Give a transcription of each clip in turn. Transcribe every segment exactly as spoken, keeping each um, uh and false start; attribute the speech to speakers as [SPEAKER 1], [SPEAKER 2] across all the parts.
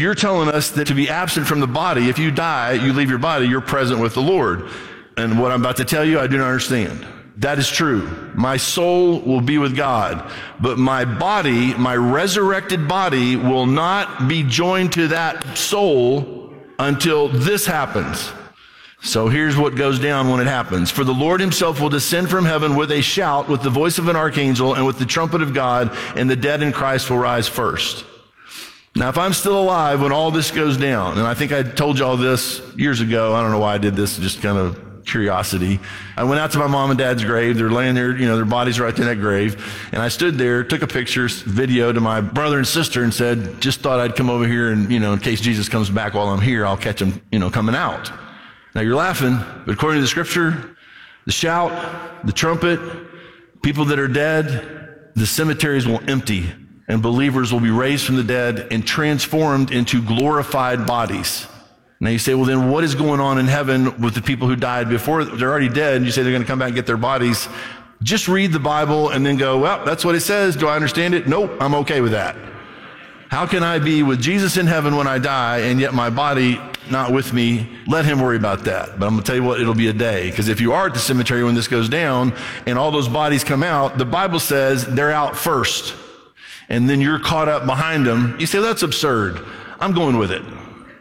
[SPEAKER 1] you're telling us that to be absent from the body, if you die, you leave your body, you're present with the Lord. And what I'm about to tell you, I do not understand. That is true. My soul will be with God, but my body, my resurrected body, will not be joined to that soul until this happens. So here's what goes down when it happens. For the Lord himself will descend from heaven with a shout, with the voice of an archangel, and with the trumpet of God, and the dead in Christ will rise first. Now, if I'm still alive when all this goes down, and I think I told y'all this years ago, I don't know why I did this, just kind of curiosity. I went out to my mom and dad's grave. They're laying there, you know, their bodies right in that grave. And I stood there, took a picture, video to my brother and sister and said, just thought I'd come over here and, you know, in case Jesus comes back while I'm here, I'll catch him, you know, coming out. Now you're laughing, but according to the scripture, the shout, the trumpet, people that are dead, the cemeteries will empty and believers will be raised from the dead and transformed into glorified bodies. Now you say, well then what is going on in heaven with the people who died before? They're already dead and you say they're going to come back and get their bodies. Just read the Bible and then go, well, that's what it says. Do I understand it? Nope, I'm okay with that. How can I be with Jesus in heaven when I die and yet my body not with me? Let him worry about that. But I'm going to tell you what, it'll be a day. Because if you are at the cemetery when this goes down and all those bodies come out, the Bible says they're out first. And then you're caught up behind them. You say, well, that's absurd. I'm going with it.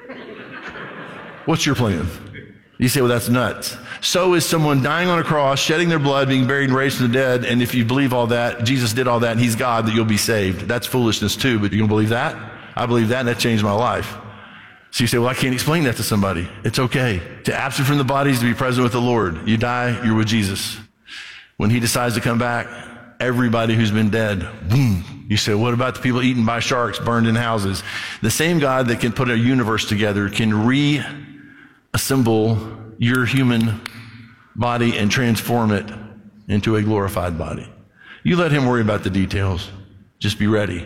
[SPEAKER 1] What's your plan? You say, well, that's nuts. So is someone dying on a cross, shedding their blood, being buried and raised from the dead. And if you believe all that, Jesus did all that, and he's God, that you'll be saved. That's foolishness too, but you can believe that? I believe that, and that changed my life. So you say, well, I can't explain that to somebody. It's okay. To absent from the body is to be present with the Lord. You die, you're with Jesus. When he decides to come back, everybody who's been dead, boom. You say, what about the people eaten by sharks, burned in houses? The same God that can put a universe together can reassemble your human body and transform it into a glorified body. You let him worry about the details. Just be ready.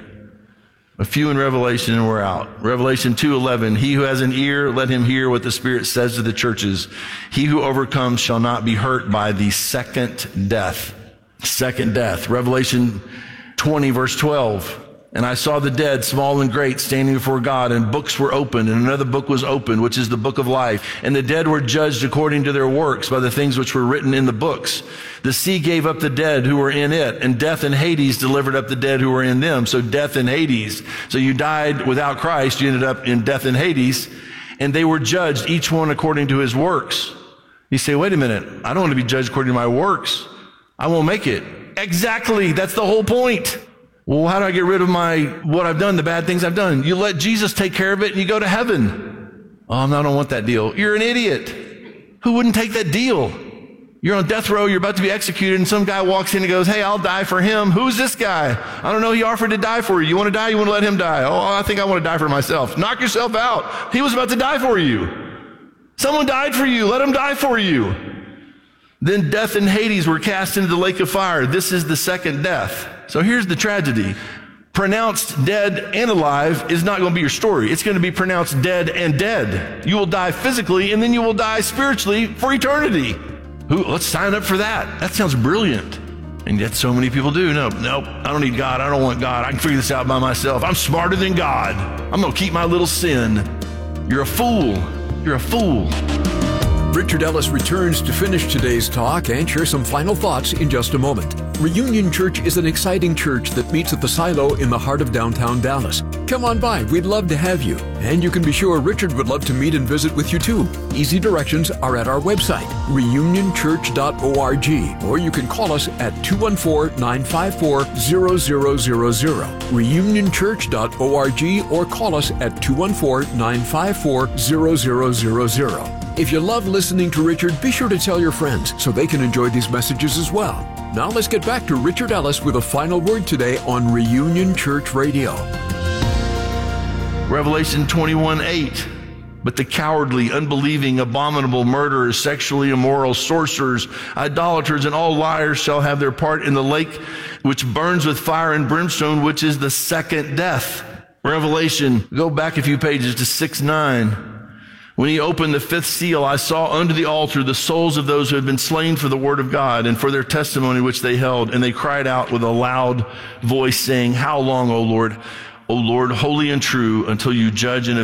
[SPEAKER 1] A few in Revelation and we're out. Revelation two eleven, he who has an ear, let him hear what the Spirit says to the churches. He who overcomes shall not be hurt by the second death. Second death. Revelation twenty verse twelve. And I saw the dead, small and great, standing before God, and books were opened, and another book was opened, which is the book of life. And the dead were judged according to their works by the things which were written in the books. The sea gave up the dead who were in it, and death and Hades delivered up the dead who were in them. So death and Hades. So you died without Christ, you ended up in death and Hades, and they were judged, each one according to his works. You say, wait a minute, I don't want to be judged according to my works. I won't make it. Exactly, that's the whole point. Well, how do I get rid of my, what I've done, the bad things I've done? You let Jesus take care of it and you go to heaven. Oh, no, I don't want that deal. You're an idiot. Who wouldn't take that deal? You're on death row, you're about to be executed, and some guy walks in and goes, hey, I'll die for him. Who's this guy? I don't know, he offered to die for you. You want to die? You want to let him die? Oh, I think I want to die for myself. Knock yourself out. He was about to die for you. Someone died for you. Let him die for you. Then death and Hades were cast into the lake of fire. This is the second death. So here's the tragedy. Pronounced dead and alive is not going to be your story. It's going to be pronounced dead and dead. You will die physically and then you will die spiritually for eternity. Who, let's sign up for that. That sounds brilliant. And yet so many people do. No, nope, I don't need God. I don't want God. I can figure this out by myself. I'm smarter than God. I'm going to keep my little sin. You're a fool. You're a fool.
[SPEAKER 2] Richard Ellis returns to finish today's talk and share some final thoughts in just a moment. Reunion Church is an exciting church that meets at the Silo in the heart of downtown Dallas. Come on by, we'd love to have you. And you can be sure Richard would love to meet and visit with you too. Easy directions are at our website, reunion church dot org, or you can call us at two one four, nine five four, zero zero zero zero, reunion church dot org, or call us at two one four, nine five four, zero zero zero zero. If you love listening to Richard, be sure to tell your friends so they can enjoy these messages as well. Now let's get back to Richard Ellis with a final word today on Reunion Church Radio.
[SPEAKER 1] Revelation twenty-one eight. But the cowardly, unbelieving, abominable, murderers, sexually immoral, sorcerers, idolaters, and all liars shall have their part in the lake which burns with fire and brimstone, which is the second death. Revelation, go back a few pages to six nine. When he opened the fifth seal, I saw under the altar the souls of those who had been slain for the word of God and for their testimony which they held. And they cried out with a loud voice, saying, how long, O Lord, O Lord, holy and true, until you judge and